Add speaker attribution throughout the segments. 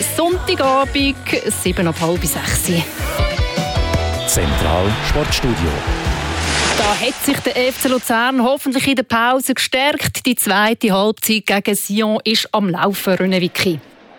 Speaker 1: Sonntagabend, 7:30.
Speaker 2: Zentral Sportstudio.
Speaker 1: Da hat sich der FC Luzern hoffentlich in der Pause gestärkt. Die zweite Halbzeit gegen Sion ist am Laufen, René Vicky.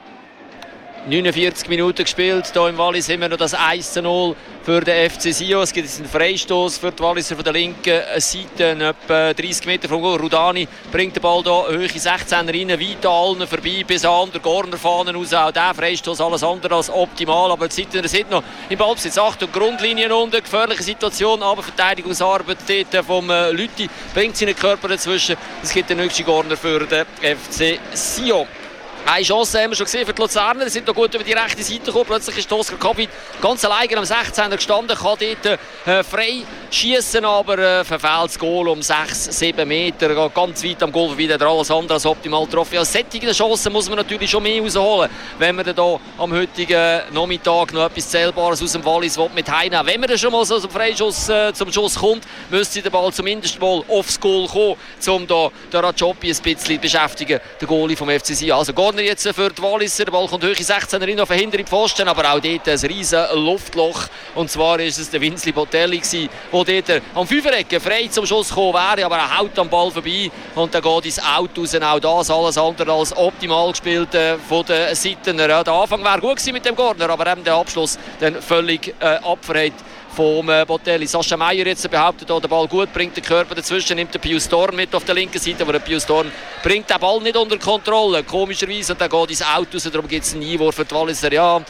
Speaker 3: 49 Minuten gespielt. Hier im Wallis haben wir noch das 1:0 für den FC Sion. Es gibt einen Freistoß für die Walliser von der linken Seite, etwa 30 Meter vom Goal. Rudani bringt den Ball hier Höhe 16er rein, weit an allen vorbei, bis an der Cornerfahne raus. Auch der Freistoß alles andere als optimal, aber die Seite sind noch im Ballbesitz. Achtung, Grundlinien unten, gefährliche Situation, aber Verteidigungsarbeit dort vom Lütti bringt seinen Körper dazwischen. Es gibt den nächsten Corner für den FC Sion. Eine Chance haben wir schon gesehen für die Luzerner. Sie sind noch gut über die rechte Seite gekommen. Plötzlich ist Oskar Covid ganz alleine am 16er gestanden, kann dort frei schießen, aber verfehlt das Goal um 6-7 Meter. Geht ganz weit am Goal vorbei, der alles andere als optimal getroffen. Ja, solche Chancen muss man natürlich schon mehr rausholen, wenn man dann am heutigen Nachmittag noch etwas Zählbares aus dem Wallis mit heimnehmen. Wenn man dann schon mal so zum Freischuss zum Schuss kommt, müsste der Ball zumindest mal aufs Goal kommen, um da den Rajopi ein bisschen beschäftigen, der Goalie vom FC Sion. Also jetzt für die Walliser. Der Ball kommt Höhe 16er rein auf den hinteren Pfosten, aber auch dort ein riesen Luftloch. Und zwar war es der Winzli Botelli, der dort am Fünferecken frei zum Schuss gekommen wäre, aber er haut am Ball vorbei und dann geht ins Out raus. Auch das alles andere als optimal gespielt von den Seitener. Ja, der Anfang wäre gut gewesen mit dem Corner, aber eben der Abschluss dann völlig abverhält vom Botelli. Sascha Meier jetzt behauptet, der Ball gut, bringt den Körper dazwischen, nimmt den Pius Dorn mit auf der linken Seite, aber der Pius Dorn bringt den Ball nicht unter Kontrolle, komischerweise, und dann geht ins Auto raus, darum gibt es einen Einwurf für die Walliser. Ja,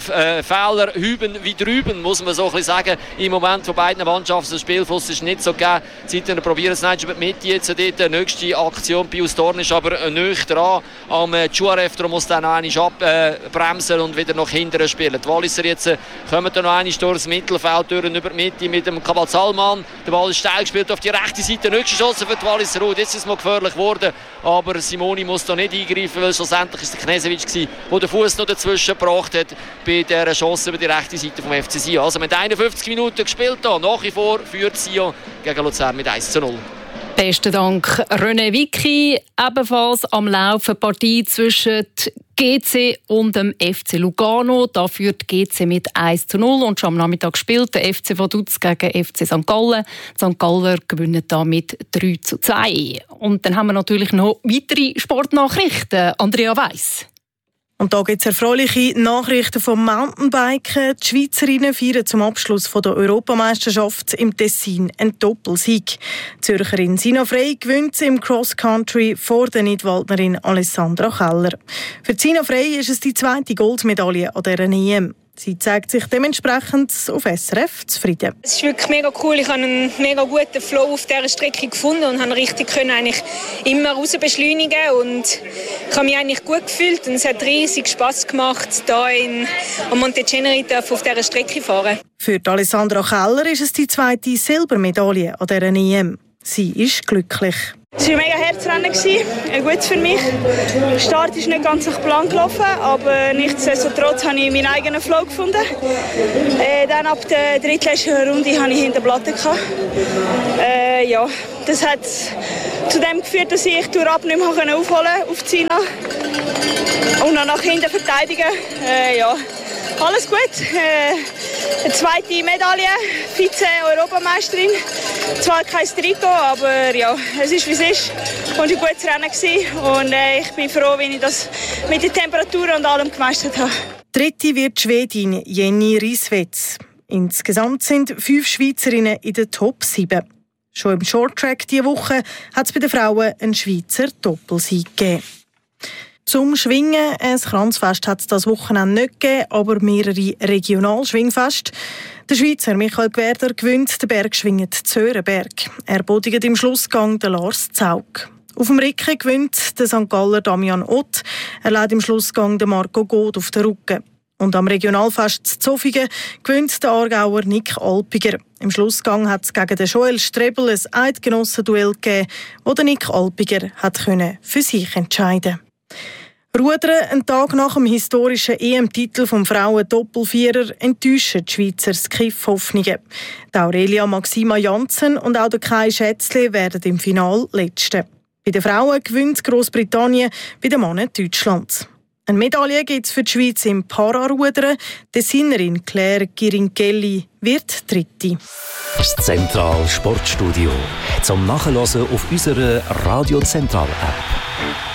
Speaker 3: Fehler hüben wie drüben, muss man so ein bisschen sagen, im Moment von beiden Mannschaften. Der Spielfluss ist nicht so gegeben. Die Seiten probieren es nicht, mit Mitte jetzt dort die nächste Aktion. Pius Dorn ist aber nicht dran am Chuarev, darum muss dann noch einmal abbremsen und wieder nach hinten spielen. Die Walliser jetzt kommen dann noch einmal durchs Mittelfeld über die Mitte mit dem Kabal Salman. Der Ball ist steil gespielt auf die rechte Seite. Nächste Chance für die Walliser. Jetzt ist es mal gefährlich geworden, aber Simoni muss da nicht eingreifen, weil schlussendlich ist der Knežević, der den Fuß noch dazwischen gebracht hat bei dieser Chance über die rechte Seite vom FC Sion. Also mit 51 Minuten gespielt hier. Nach wie vor führt Sion gegen Luzern mit 1:0.
Speaker 1: Besten Dank, René Vicky. Ebenfalls am Laufen Partie zwischen GC und dem FC Lugano. Da führt GC mit 1:0 und schon am Nachmittag spielt der FC Vaduz gegen FC St. Gallen. Die St. Galler gewinnen da mit 3:2. Und dann haben wir natürlich noch weitere Sportnachrichten. Andrea Weiss.
Speaker 4: Und da gibt es erfreuliche Nachrichten vom Mountainbiken. Die Schweizerinnen feiern zum Abschluss der Europameisterschaft im Tessin einen Doppelsieg. Die Zürcherin Sina Frey gewinnt im Cross-Country vor der Nidwaldnerin Alessandra Keller. Für Sina Frey ist es die zweite Goldmedaille an dieser EM. Sie zeigt sich dementsprechend auf SRF zufrieden.
Speaker 5: Es ist wirklich mega cool. Ich habe einen mega guten Flow auf dieser Strecke gefunden und habe richtig eigentlich immer raus beschleunigen und ich habe mich eigentlich gut gefühlt und es hat riesig Spass gemacht, hier am Monte Ceneri auf dieser Strecke fahren. Für
Speaker 4: Alessandra Keller ist es die zweite Silbermedaille an dieser EM. Sie ist glücklich.
Speaker 5: Es war ein mega Herzrennen, gut für mich. Der Start ist nicht ganz nach Plan gelaufen, aber nichtsdestotrotz habe ich meinen eigenen Flow gefunden. Dann ab der drittletzten Runde hatte ich hinter Platte. Ja, das hat zu dem geführt, dass ich durch Ab nicht mehr aufholen auf Zina und dann nach hinten verteidigen. Ja, alles gut. Eine zweite Medaille, Vize-Europameisterin. Zwar kein Trikot, aber ja, es ist wie es ist. Und ein gutes Rennen gewesen. Und ich bin froh, wie ich das mit den Temperaturen und allem gemeistert habe.
Speaker 4: Dritte wird die Schwedin Jenny Rieswetz. Insgesamt sind 5 Schweizerinnen in der Top 7. Schon im Shorttrack diese Woche hat es bei den Frauen einen Schweizer Doppelsieg gegeben. Zum Schwingen, ein Kranzfest hat es das Wochenende nicht gegeben, aber mehrere Regionalschwingfeste. Der Schweizer Michael Gwerder gewinnt den Bergschwingen Zörenberg. Er bodigt im Schlussgang den Lars Zaug. Auf dem Rücken gewinnt der St. Galler Damian Ott. Er lädt im Schlussgang den Marco Goth auf den Rücken. Und am Regionalfest Zofingen gewinnt der Aargauer Nick Alpiger. Im Schlussgang hat es gegen den Joel Strebel ein Eidgenossenduell gegeben, wo der Nick Alpiger hat für sich entscheiden konnte. Rudern, einen Tag nach dem historischen EM-Titel vom Frauen-Doppelvierer, enttäuschen die Schweizer Skiff-Hoffnungen. Aurelia Maxima Janssen und auch der Kai Schätzli werden im Finale Letzte. Bei den Frauen gewinnt Grossbritannien, bei den Männern Deutschland. Eine Medaille gibt es für die Schweiz im Pararudern. Die Designerin Claire Girinkelli wird Dritte.
Speaker 2: Das Zentral Sportstudio zum Nachhören auf unserer Radio Zentral App.